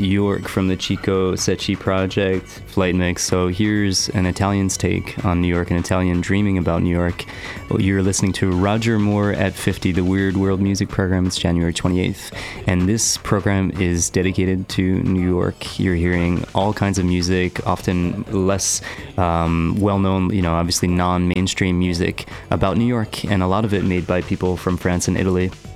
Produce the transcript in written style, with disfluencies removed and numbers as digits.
York from the Chico Secchi project, Flight Mix. So here's an Italian's take on New York, an Italian dreaming about New York. You're listening to Roger Moore at 50, the Weird World Music Program. It's January 28th. And this program is dedicated to New York. You're hearing all kinds of music, often less well-known, obviously non-mainstream music about New York, and a lot of it made by people from France and Italy.